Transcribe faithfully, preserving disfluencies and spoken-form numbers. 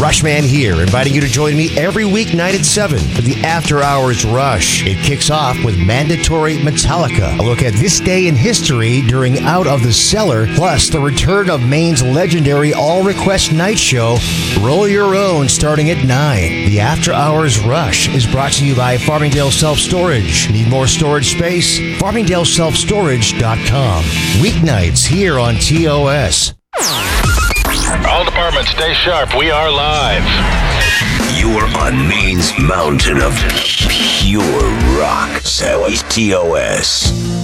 Rushman here, inviting you to join me every weeknight at seven for the After Hours Rush. It kicks off with Mandatory Metallica, a look at this day in history during Out of the Cellar, plus the return of Maine's legendary all-request night show, Roll Your Own, starting at nine. The After Hours Rush is brought to you by Farmingdale Self-Storage. Need more storage space? farmingdale self storage dot com. Weeknights here on T O S. All departments, stay sharp. We are live. You're on Maine's mountain of pure rock. T O S.